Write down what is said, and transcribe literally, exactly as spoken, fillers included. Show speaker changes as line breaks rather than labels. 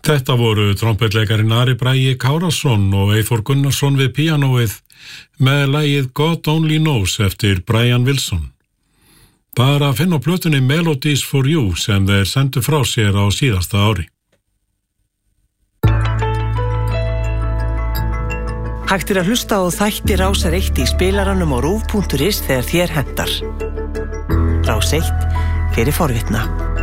Þetta voru trompetleikarinn Ari Bragi Kárason og Eyþór Gunnarsson við píanóið með lagið God Only Knows eftir Brian Wilson. Bara að finna á plötunni Melodies for You sem þeir sendu frá sér á síðasta ári.
Hægt er að hlusta á þætti Rásar eitt í spilaranum á rúv punktur is þegar þér hentar. Rás eitt fyrir forvitna.